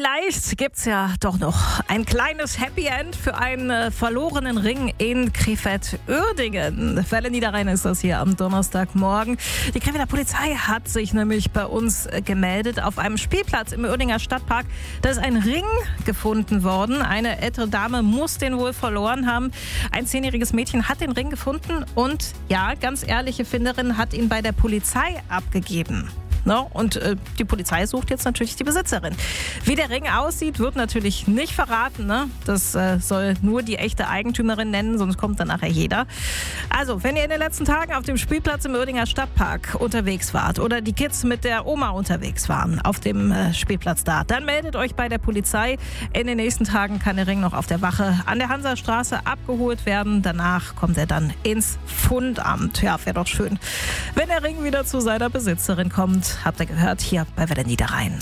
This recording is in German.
Vielleicht gibt's ja doch noch ein kleines Happy End für einen verlorenen Ring in Krefeld-Uerdingen. Welle Niederrhein ist das hier am Donnerstagmorgen. Die Krefelder Polizei hat sich nämlich bei uns gemeldet. Auf einem Spielplatz im Uerdinger Stadtpark, da ist ein Ring gefunden worden. Eine ältere Dame muss den wohl verloren haben. Ein 10-jähriges Mädchen hat den Ring gefunden und ja, ganz ehrliche Finderin hat ihn bei der Polizei abgegeben. No, und die Polizei sucht jetzt natürlich die Besitzerin. Wie der Ring aussieht, wird natürlich nicht verraten. Ne? Das soll nur die echte Eigentümerin nennen, sonst kommt dann nachher jeder. Also, wenn ihr in den letzten Tagen auf dem Spielplatz im Uerdinger Stadtpark unterwegs wart oder die Kids mit der Oma unterwegs waren auf dem Spielplatz da, dann meldet euch bei der Polizei. In den nächsten Tagen kann der Ring noch auf der Wache an der Hansastraße abgeholt werden. Danach kommt er dann ins Fundamt. Ja, wäre doch schön, wenn der Ring wieder zu seiner Besitzerin kommt. Habt ihr gehört, hier bei Welle Niederrhein.